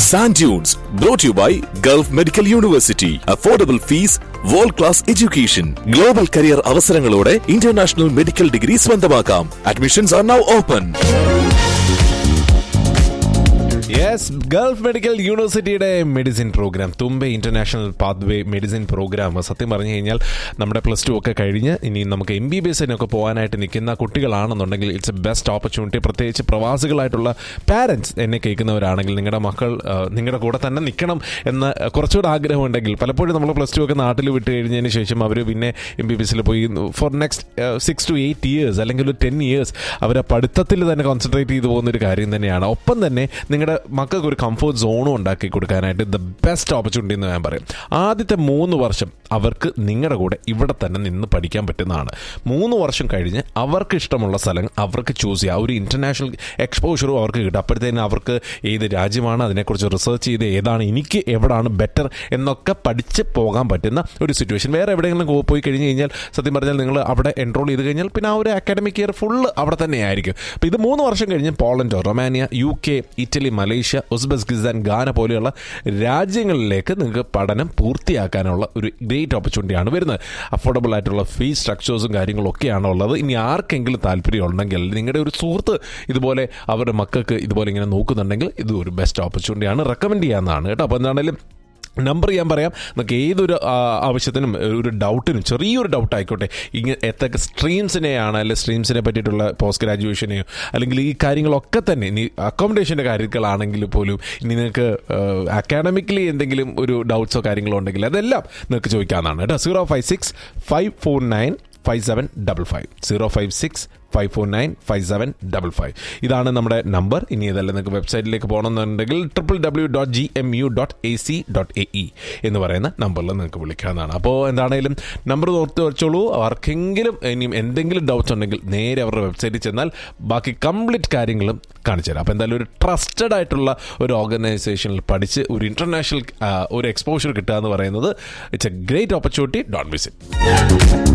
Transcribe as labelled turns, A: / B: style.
A: Sand Dunes, brought to you by Gulf Medical University. Affordable fees, world-class education. Global career അവസരങ്ങളോടെ international medical degree സ്വന്തമാക്കാം. Admissions are now open.
B: Yes, Gulf medical യൂണിവേഴ്സിറ്റിയുടെ medicine programme, തുമ്പെ international pathway medicine programme. സത്യം പറഞ്ഞു കഴിഞ്ഞാൽ നമ്മുടെ +2 ഒക്കെ കഴിഞ്ഞ് ഇനി നമുക്ക് MBBSനൊക്കെ പോകാനായിട്ട് നിൽക്കുന്ന കുട്ടികളാണെന്നുണ്ടെങ്കിൽ ഇറ്റ്സ് എ ബെസ്റ്റ് ഓപ്പർച്യൂണിറ്റി. പ്രത്യേകിച്ച് പ്രവാസികളായിട്ടുള്ള പാരൻസ് എന്നെ കേൾക്കുന്നവരാണെങ്കിൽ നിങ്ങളുടെ മക്കൾ നിങ്ങളുടെ കൂടെ തന്നെ നിൽക്കണം എന്ന് കുറച്ചുകൂടെ ആഗ്രഹമുണ്ടെങ്കിൽ, പലപ്പോഴും നമ്മൾ +2 ഒക്കെ നാട്ടിൽ വിട്ട് കഴിഞ്ഞതിന് ശേഷം അവർ പിന്നെ MBBSൽ പോയി ഫോർ നെക്സ്റ്റ് 6 to 8 years അല്ലെങ്കിൽ ഒരു 10 years അവരെ പഠിത്തത്തിൽ തന്നെ കോൺസെൻട്രേറ്റ് ചെയ്തു പോകുന്നൊരു കാര്യം തന്നെയാണ്. ഒപ്പം തന്നെ നിങ്ങളുടെ മക്കൾക്ക് ഒരു കംഫർട്ട് സോണും ഉണ്ടാക്കി കൊടുക്കാനായിട്ട് ദ ബെസ്റ്റ് ഓപ്പർച്യൂണിറ്റി എന്ന് ഞാൻ പറയും. ആദ്യത്തെ 3 വർഷം അവർക്ക് നിങ്ങളുടെ കൂടെ ഇവിടെ തന്നെ നിന്ന് പഠിക്കാൻ പറ്റുന്നതാണ്. 3 വർഷം കഴിഞ്ഞ് അവർക്ക് ഇഷ്ടമുള്ള സ്ഥലം അവർക്ക് ചൂസ് ചെയ്യാം. ഒരു ഇൻ്റർനാഷണൽ എക്സ്പോഷറും അവർക്ക് കിട്ടും. അപ്പോഴത്തേനും അവർക്ക് ഏത് രാജ്യമാണ്, അതിനെക്കുറിച്ച് റിസർച്ച് ചെയ്ത് ഏതാണ് എനിക്ക് എവിടെയാണ് ബെറ്റർ എന്നൊക്കെ പഠിച്ച് പോകാൻ പറ്റുന്ന ഒരു സിറ്റുവേഷൻ. വേറെ എവിടെയെങ്കിലും പോയി കഴിഞ്ഞ് കഴിഞ്ഞാൽ സത്യം പറഞ്ഞാൽ നിങ്ങൾ അവിടെ എൻറോൾ ചെയ്ത് കഴിഞ്ഞാൽ പിന്നെ ആ ഒരു അക്കാഡമിക് ഇയർ ഫുള്ള് അവിടെ തന്നെ ആയിരിക്കും. അപ്പോൾ ഇത് 3 വർഷം കഴിഞ്ഞ് Poland, Romania, UK, Italy, Malaysia, Uzbekistan, ഗാന പോലെയുള്ള രാജ്യങ്ങളിലേക്ക് നിങ്ങൾക്ക് പഠനം പൂർത്തിയാക്കാനുള്ള ഒരു ഗ്രേറ്റ് ഓപ്പർച്യൂണിറ്റിയാണ് വരുന്നത്. അഫോർഡബിൾ ആയിട്ടുള്ള ഫീസ് സ്ട്രക്ചേഴ്സും കാര്യങ്ങളൊക്കെയാണ് ഉള്ളത്. ഇനി ആർക്കെങ്കിലും താല്പര്യം ഉണ്ടെങ്കിൽ, നിങ്ങളുടെ ഒരു സുഹൃത്ത് ഇതുപോലെ അവരുടെ മക്കൾക്ക് ഇതുപോലെ ഇങ്ങനെ നോക്കുന്നുണ്ടെങ്കിൽ ഇത് ഒരു ബെസ്റ്റ് ഓപ്പർച്യൂണിറ്റിയാണ്, റെക്കമെൻഡ് ചെയ്യാവുന്നതാണ് കേട്ടോ. അപ്പോൾ എന്താണെങ്കിലും നമ്പർ ഞാൻ പറയാം. നമുക്ക് ഏതൊരു ആവശ്യത്തിനും ഒരു ഡൗട്ടിനും, ചെറിയൊരു ഡൗട്ട് ആയിക്കോട്ടെ, ഇങ്ങനെ എത്തൊക്കെ സ്ട്രീംസിനെയാണ്, അല്ലെങ്കിൽ സ്ട്രീംസിനെ പറ്റിയിട്ടുള്ള പോസ്റ്റ് ഗ്രാജുവേഷനെയോ അല്ലെങ്കിൽ ഈ കാര്യങ്ങളൊക്കെ തന്നെ, ഇനി അക്കോമഡേഷൻ്റെ കാര്യങ്ങളാണെങ്കിൽ പോലും ഇനി നിങ്ങൾക്ക് അക്കാഡമിക്കലി എന്തെങ്കിലും ഒരു ഡൗട്ട്സോ കാര്യങ്ങളോ ഉണ്ടെങ്കിൽ അതെല്ലാം നിങ്ങൾക്ക് ചോദിക്കാവുന്നതാണ് കേട്ടോ. 056-549-5755 056-549-5755 ഇതാണ് നമ്മുടെ നമ്പർ. ഇനി ഇതല്ല നിങ്ങൾക്ക് വെബ്സൈറ്റിലേക്ക് പോകണമെന്നുണ്ടെങ്കിൽ www.gmu.ac.ae എന്ന് പറയുന്ന നമ്പറിൽ നിങ്ങൾക്ക് വിളിക്കാവുന്നതാണ്. അപ്പോൾ എന്താണെങ്കിലും നമ്പർ ഓർത്ത് വെച്ചോളൂ. ആർക്കെങ്കിലും ഇനിയും എന്തെങ്കിലും ഡൗട്ട്സ് ഉണ്ടെങ്കിൽ നേരെ അവരുടെ വെബ്സൈറ്റിൽ ചെന്നാൽ ബാക്കി കംപ്ലീറ്റ് കാര്യങ്ങളും കാണിച്ചു തരാം. അപ്പോൾ എന്തായാലും ഒരു ട്രസ്റ്റഡ് ആയിട്ടുള്ള ഒരു ഓർഗനൈസേഷനിൽ പഠിച്ച് ഒരു ഇൻ്റർനാഷണൽ ഒരു എക്സ്പോഷർ കിട്ടുക എന്ന് പറയുന്നത് it's A great opportunity. Don't miss it.